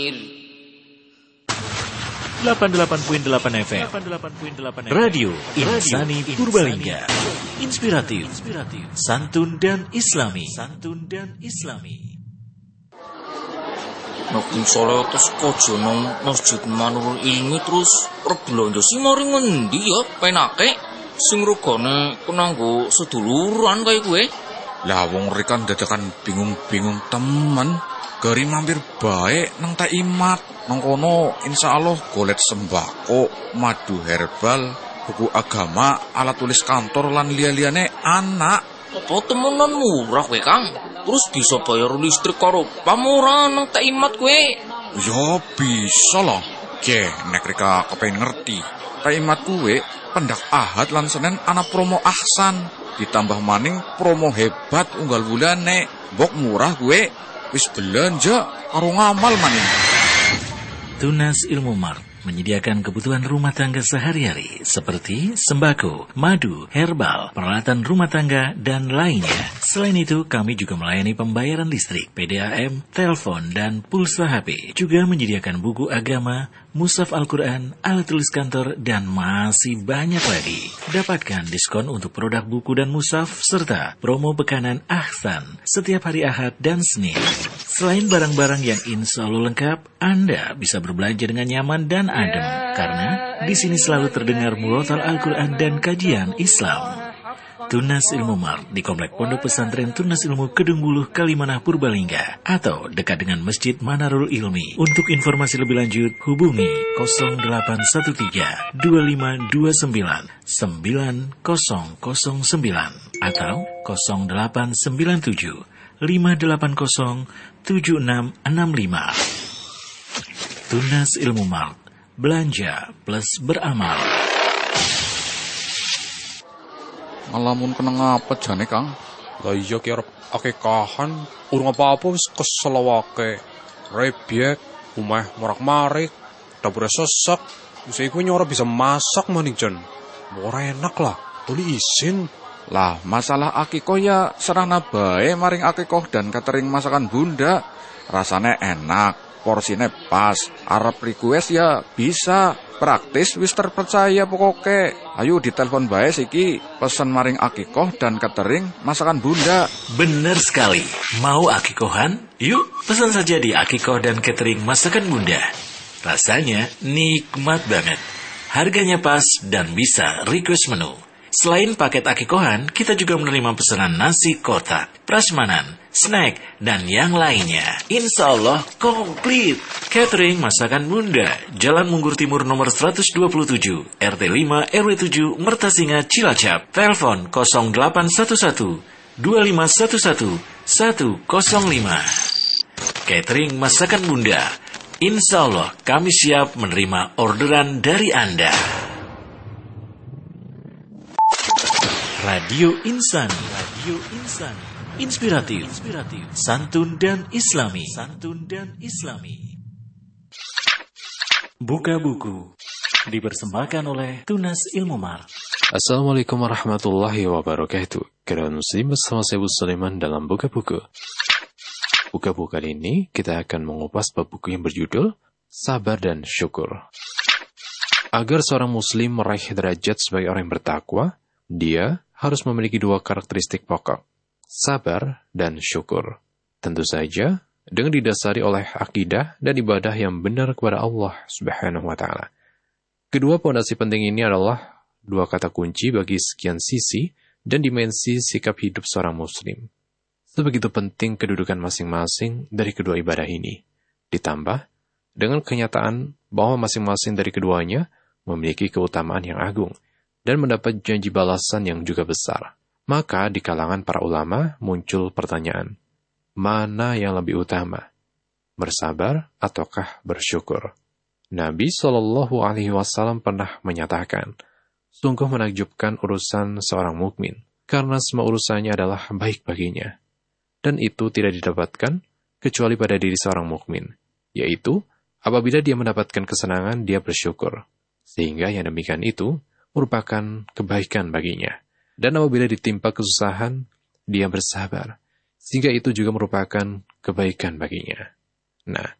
88.8 FM Radio Insani Purbalingga. Inspiratif, santun dan islami. Nek sore terus kojo nang Masjid Manurul Ilmi terus rep blonjo sing mari ngendi ya penake sing regane kenanggo seduluran kaya kowe. Lah wong rekan dadakan bingung-bingung temen. Gari mampir bae nang Teh Imat. Nang kono insyaallah golet sembako, madu herbal, buku agama, alat tulis kantor lan liya-liyane anak. Apa temenan murah kowe, Kang? Terus bisa bayar listrik karo pamurah nang Teh Imat kowe? Ya bisa lah. Nek rika kepengin ngerti. Teh Imat kowe pendak Ahad lan Senin ana promo ahsan. Ditambah maning promo hebat unggal bulane. Mbok murah kowe wis belanja karo ngamal maning. Tunas Ilmu Mart menyediakan kebutuhan rumah tangga sehari-hari seperti sembako, madu, herbal, peralatan rumah tangga, dan lainnya. Selain itu, kami juga melayani pembayaran listrik, PDAM, telepon, dan pulsa HP. Juga menyediakan buku agama, mushaf Al-Quran, alat tulis kantor, dan masih banyak lagi. Dapatkan diskon untuk produk buku dan mushaf, serta promo bekanan Ahsan setiap hari Ahad dan Senin. Selain barang-barang yang insya Allah lengkap, Anda bisa berbelanja dengan nyaman dan adem, karena di sini selalu terdengar murotal Al-Quran dan kajian Islam. Tunas Ilmu Mart di Komplek Pondok Pesantren Tunas Ilmu Kedung Buluh, Kalimanah, Purbalingga, atau dekat dengan Masjid Manarul Ilmi. Untuk informasi lebih lanjut, hubungi 0813 2529 9009 atau 0897 580 7665. Tunas Ilmu Mart, belanja plus beramal. Ngalamun kena ngapa jane, Kang? Lah iya ki arep akekahan, urung apa-apa wis kesel awake. Rebyek, omah marak-marik, dapure sesek. Wis iku nyora bisa masak maning jan. Ora enak lah, tuli isin. Lah, masalah akikoh ya serana bae maring akikoh dan catering masakan Bunda. Rasane enak, porsine pas. Arep request ya bisa. Praktis wis terpercaya pokoke. Ayo ditelepon bae siki pesen maring akikoh dan catering masakan Bunda. Bener sekali. Mau akikohan? Yuk pesan saja di akikoh dan catering masakan Bunda. Rasanya nikmat banget. Harganya pas dan bisa request menu. Selain paket akikohan, kita juga menerima pesanan nasi kotak, prasmanan, snack, dan yang lainnya. Insya Allah komplit. Catering masakan Bunda, Jalan Munggur Timur nomor 127, RT 5 RW 7, Mertasinga, Cilacap. Telepon 0811 2511 105. Catering masakan Bunda. Insya Allah kami siap menerima orderan dari Anda. Radio Insani, inspiratif, santun dan islami. Buka buku dipersembahkan oleh Tunas Ilmu Mart. Assalamualaikum warahmatullahi wabarakatuh. Kerabat muslim bersama saya Bu Sulaiman dalam Buka Buku. Buka buku kali ini kita akan mengupas bab buku yang berjudul Sabar dan Syukur. Agar seorang muslim meraih derajat sebagai orang yang bertakwa, dia harus memiliki dua karakteristik pokok, sabar dan syukur. Tentu saja, dengan didasari oleh akidah dan ibadah yang benar kepada Allah Subhanahu wa Ta'ala. Kedua pondasi penting ini adalah dua kata kunci bagi sekian sisi dan dimensi sikap hidup seorang muslim. Sebegitu penting kedudukan masing-masing dari kedua ibadah ini. Ditambah, dengan kenyataan bahwa masing-masing dari keduanya memiliki keutamaan yang agung, dan mendapat janji balasan yang juga besar. Maka di kalangan para ulama muncul pertanyaan, mana yang lebih utama? Bersabar ataukah bersyukur? Nabi SAW pernah menyatakan, sungguh menakjubkan urusan seorang mukmin, karena semua urusannya adalah baik baginya. Dan itu tidak didapatkan kecuali pada diri seorang mukmin, yaitu apabila dia mendapatkan kesenangan, dia bersyukur. Sehingga yang demikian itu merupakan kebaikan baginya. Dan apabila ditimpa kesusahan, dia bersabar. Sehingga itu juga merupakan kebaikan baginya. Nah,